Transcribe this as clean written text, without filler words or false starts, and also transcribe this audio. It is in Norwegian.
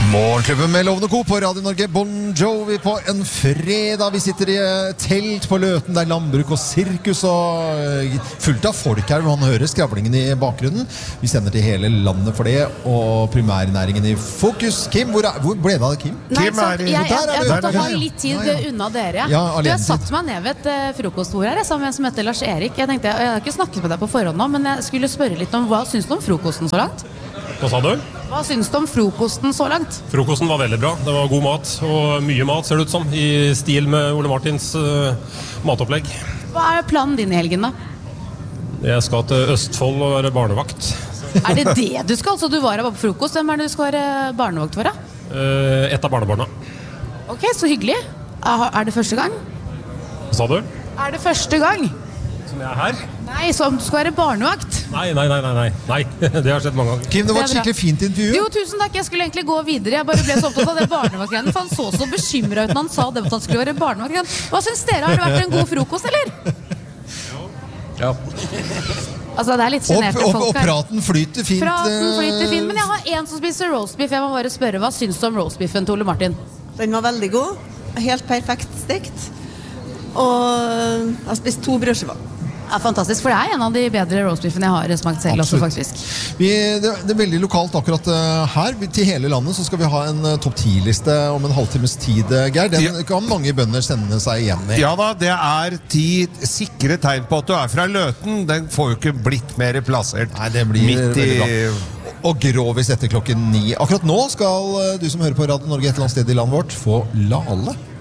Morgenklubben med Lovende Co. på Radio Norge. Bon Jovi på en fredag. Vi sitter i telt på Løten. Det er landbruk og sirkus og fullt av folk her. Man hører skravlingen i bakgrunnen. Vi sender til hele landet for det. Og primærnæringen i fokus. Kim, hvor ble det av Kim? Nei, Kim er jeg måtte ha litt tid unna dere. Ja, jeg satt meg ned ved et frokostbord her sammen med en som heter Lars Erik. Jeg tenkte, jeg har ikke snakket med deg på forhånd nå, men jeg skulle spørre litt om hva synes du om frokosten så langt? Hva sa du? Hva synes du om frokosten så langt? Frokosten var veldig bra. Det var god mat, og mye mat ser det ut som, i stil med Ole Martins matopplegg. Hva er planen din i helgen da? Jeg skal til Østfold og være barnevakt. Er det det du skal? Så du var her på frokost. Hvem er det du skal være barnevakt for da? Et av barnebarna. Ok, så hyggelig. Er det første gang? Hva sa du? Er det første gang? Som jeg er her? Nei, som du skal være barnevakt. Nei, det har skjedd mange ganger. Kim, det var et skikkelig fint intervju. Jo, tusen takk, jeg skulle egentlig gå videre. Jeg bare ble så opptatt av det barnevaktgreiene, for han så bekymret ut når han sa det, at han skulle være barnevakt. Hva synes dere? Har det vært en god frokost, eller? Ja. Altså, det er litt generte folk her. Og praten flyter fint. Praten flyter fint, men jeg har en som spiser roastbiff. Jeg må bare spørre, hva synes du om roastbiffen til Ole Martin? Den var veldig god, helt perfekt stekt. Og jeg har spist 2 brødskiver. Ja, fantastisk, for det er en av de bedre roastbiffene jeg har smakt selv også, faktisk. Det er veldig lokalt akkurat her. Til hele landet så skal vi ha en topp 10-liste om en halvtimes tid, Geir. Den kan mange bønder sende seg igjen med. Ja da, det er 10 sikre tegn på at du er fra Løten. Den får jo ikke blitt mer plassert. Nei, det blir veldig bra. Og grovis etter klokken 9. Akkurat nå skal du som hører på Radio Norge et eller annet sted i landet vårt få Lale.